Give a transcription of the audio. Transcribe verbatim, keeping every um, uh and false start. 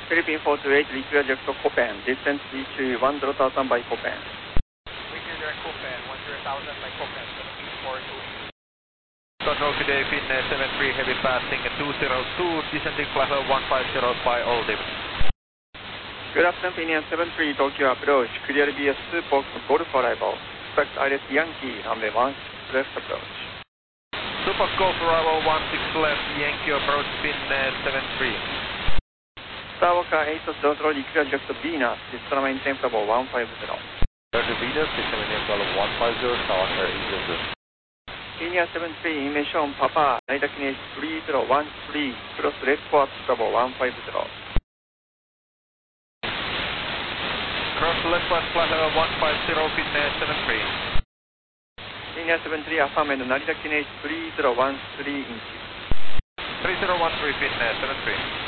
Philippine four two eight, require direct to Copen, distance D two one zero thousand by Copen. Require direct Copen, one zero thousand by Copen, Philippine four two eight. Control today, Finnair seven three, heavy passing two zero two, descending flight level one five zero by Oldham. Good afternoon, Finnair seven three, Tokyo approach, clear B S two, Box Golf arrival. Expect I L S Yankee, runway one six left approach. Super Golf arrival one six left, Yankee approach, Finnair seven three. Star Walker eight zero zero, require direct to Venus, descend maintain level one five zero. Direct to Venus, descend maintain level one five zero, Star Walker eight zero zero. Finnair seven three, information Papa, Narita Kinetic three zero one three, cross left port level one five zero. Cross left port flight level one five zero, Finnair seven three. Finnair seven three, affirmed Narita Kinetic three zero one three inches. three zero one three, Finnair seven three.